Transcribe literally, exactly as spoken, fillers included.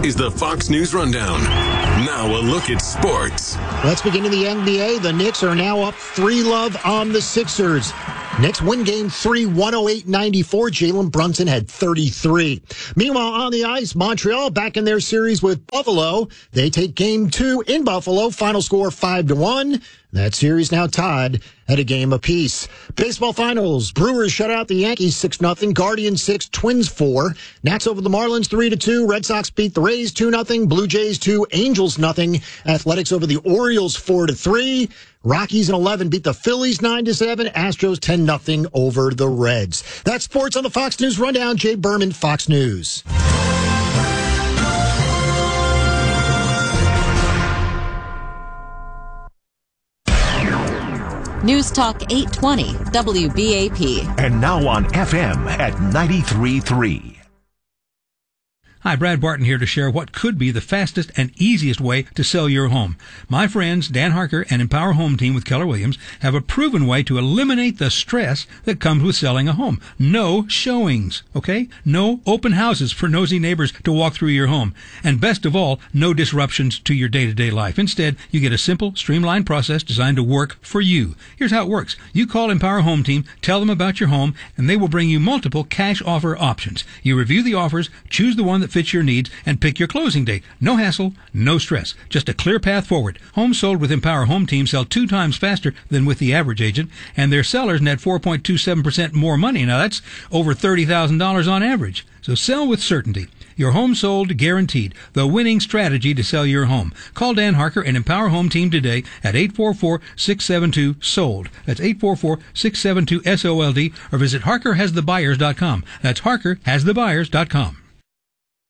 is the Fox News Rundown. Now a look at sports. Let's begin in the N B A. The Knicks are now up three love on the Sixers. Knicks win game three, one oh eight ninety-four. Jalen Brunson had thirty-three. Meanwhile, on the ice, Montreal back in their series with Buffalo. They take game two in Buffalo. Final score five to one. That series now tied at a game apiece. Baseball finals. Brewers shut out the Yankees six nothing. Guardians six, Twins four. Nats over the Marlins three to two. Red Sox beat the Rays two nothing. Blue Jays two, Angels nothing. Athletics over the Orioles four to three. Rockies in eleven beat the Phillies nine to seven. Astros ten nothing over the Reds. That's sports on the Fox News Rundown. Jay Berman, Fox News. News Talk eight twenty, W B A P. And now on F M at ninety-three point three. Hi, Brad Barton here to share what could be the fastest and easiest way to sell your home. My friends Dan Harker and Empower Home Team with Keller Williams have a proven way to eliminate the stress that comes with selling a home. No showings, okay? No open houses for nosy neighbors to walk through your home. And best of all, no disruptions to your day-to-day life. Instead, you get a simple, streamlined process designed to work for you. Here's how it works. You call Empower Home Team, tell them about your home, and they will bring you multiple cash offer options. You review the offers, choose the one that fits your needs, and pick your closing date. No hassle, no stress. Just a clear path forward. Homes sold with Empower Home Team sell two times faster than with the average agent, and their sellers net four point two seven percent more money. Now that's over thirty thousand dollars on average. So sell with certainty. Your home sold guaranteed. The winning strategy to sell your home. Call Dan Harker and Empower Home Team today at eight four four, six seven two, sold. That's eight four four, six seven two, S O L D, or visit harker has the buyers dot com. That's harker has the buyers dot com.